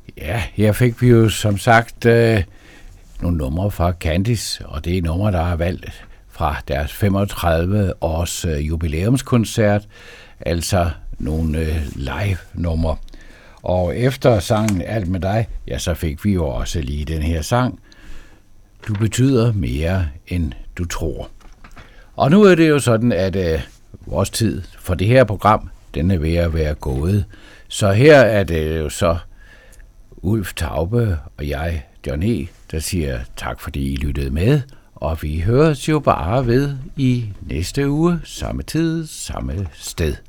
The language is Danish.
Ja, her fik vi jo som sagt nogle numre fra Candice, og det er numre, der er valgt fra deres 35 års jubilæumskoncert, altså nogle live-numre. Og efter sangen Alt med dig, ja, så fik vi jo også lige den her sang, Du betyder mere, end du tror. Og nu er det jo sådan, at vores tid for det her program, den er ved at være gået. Så her er det jo så Ulf Taube og jeg, John E., der siger tak, fordi I lyttede med. Og vi høres jo bare ved i næste uge, samme tid, samme sted.